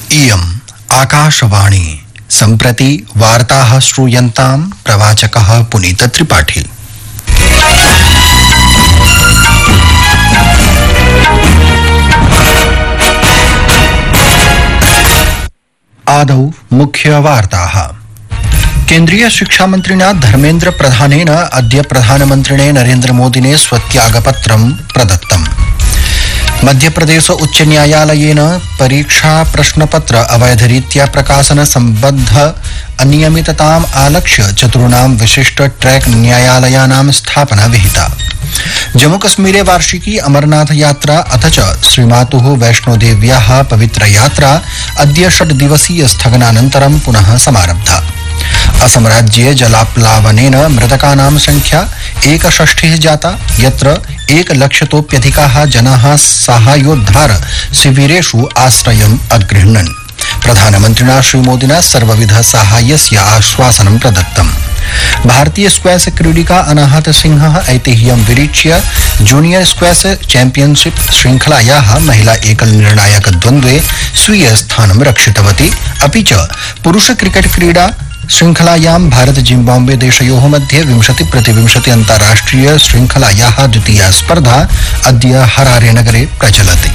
इयम् आकाशवाणी सम्प्रति वार्ताः श्रूयन्तां प्रवाचकः पुनीत त्रिपाठी। आदौ मुख्यवार्ताः। केन्द्रीय शिक्षा मंत्रिणा धर्मेन्द्र प्रधानेन अद्य प्रधानमन्त्रिणे नरेन्द्र मोदिने स्वत्यागपत्रं प्रदत्तम्। मध्यप्रदेश उच्च न्यायालयेन परीक्षा प्रश्नपत्र अवैधरीत्या प्रकाशन सम्बद्ध अनियमितताम् आलक्ष्य चतुर्णां विशिष्ट ट्रैक न्यायालयानां स्थापना विहिता। जम्मूकश्मीरे वार्षिकी अमरनाथ यात्रा अथ च श्रीमातुः वैष्णोदेव्याः पवित्र यात्रा अद्य 6 दिवसीय स्थगनानन्तरं पुनः समारब्धा। असम राज्ये जलाप्लावनेन मृतकानां संख्या 61 जाता, यत्र 1,00,000तोऽप्यधिकाः जनाः साहाय्योद्धार शिविरेषु आश्रयम् अगृह्णन्। प्रधानमन्त्रिणा श्रीमोदिना सर्वविध साहाय्यस्य आश्वासनं प्रदत्तम्। भारतीय स्क्वैश क्रीडिका अनाहत सिंहः ऐतिह्यं विरिच्य जूनियर स्क्वैश चैंपियनशिप श्रृंखलायाः महिला एकल निर्णायक द्वन्द्वे स्वीय स्थानं रक्षितवती। अपि च पुरुष क्रिकेट क्रीडा श्रृंखलायां भारत जिम्बाब्वे देशयोः मध्ये 20-20 अन्ताराष्ट्रिय श्रृंखलायाः द्वितीया स्पर्धा अद्य हरारे नगरे प्रचलति।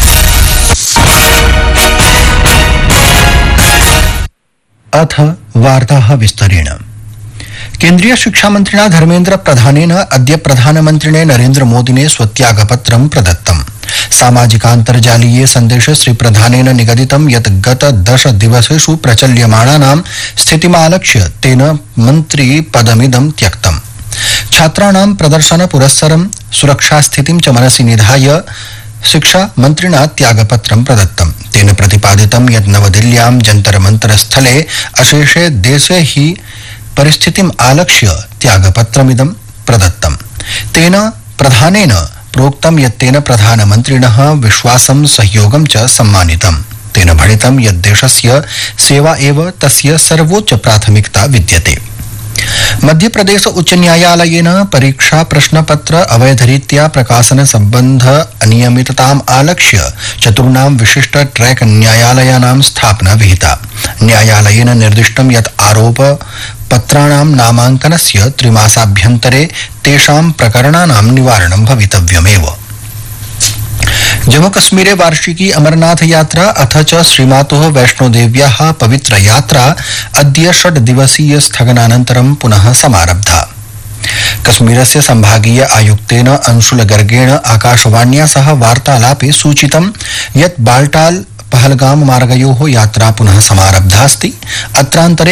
अथ वार्ताः विस्तरेण। केन्द्रीय शिक्षा मंत्रिणा धर्मेन्द्र प्रधानेन अद्य प्रधानमन्त्रिणे नरेन्द्र मोदिने स्वत्यागपत्रं प्रदत्तम्। सामाजिकान्तर्जालीये सन्देशे श्री प्रधानेन निगदितं यत् गत 10 दिवसेषु प्रचल्यमाणानां स्थितिमालक्ष्य तेन मन्त्रिपदमिदं त्यक्तम्। छात्राणां प्रदर्शन पुरस्सरं सुरक्षास्थितिं च मनसि निधाय शिक्षा मन्त्रिणा त्यागपत्रं प्रदत्तम्। तेन प्रतिपादितं यत् नवदिल्ल्यां जन्तर मन्तर स्थले अशेषे देशे हि परिस्थितिम् आलक्ष्य त्यागपत्रमिदं प्रदत्तम्। तेन प्रधानेन प्रोक्तं यत् तेन प्रधानमन्त्रिणः विश्वासं सहयोगं च सम्मानितम्। तेन भणितं यत् देशस्य सेवा एव तस्य सर्वोच्च प्राथमिकता विद्यते। मध्यप्रदेश उच्च न्यायालयेन परीक्षा प्रश्नपत्र अवैधरीत्या प्रकाशन सम्बन्ध अनियमितताम् आलक्ष्य चतुर्णां विशिष्ट ट्रैक न्यायालयानां स्थापना विहिता। न्यायालयेन निर्दिष्टं यत् आरोप पत्राणां नामाङ्कनस्य 3 मासाभ्यन्तरे तेषां प्रकरणानां निवारणं भवितव्यमेव। जम्मूकश्मीरे वार्षिकी अमरनाथ यात्रा अथ च श्रीमातुः वैष्णोदेव्याः पवित्र यात्रा अद्य 6 दिवसीय स्थगनानन्तरं पुनः समारब्धा। कश्मीरस्य संभागीय आयुक्तेन अंशुल गर्गेण आकाशवाण्या सह वार्तालापे सूचितं यत् बाल्टाल पहलगाम मार्गयोः यात्रा पुनः समारब्धास्ति। अत्रान्तरे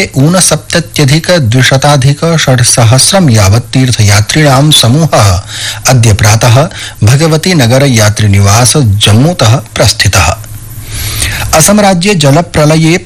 69,200 यावत् तीर्थयात्रिणां समूहः अद्य प्रातः भगवती नगर यात्रिनिवास जम्मूतः प्रस्थितः। असम राज्ये जलप्रलये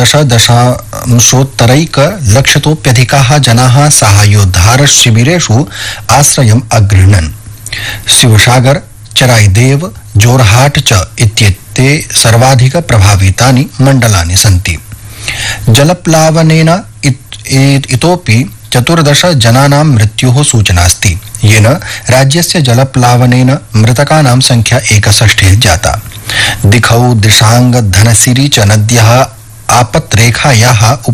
15,000,000तोऽप्यधिकाः जनाः साहाय्योद्धार शिविरेषु आश्रयम् अगृह्णन्। शिवसागर, चराईदेव, जोरहाट च इत्येते सर्वाधिक प्रभावितानि मण्डलानि सन्ति। जलप्लावनेन इतोपि 14 जनानां मृत्योः सूचनास्ति, येन राज्यस्य जलप्लावनेन मृतकानां संख्या 61 जाता। दिखौ, दिशांग, धनसिरी च नद्यः आपत्रेखायाः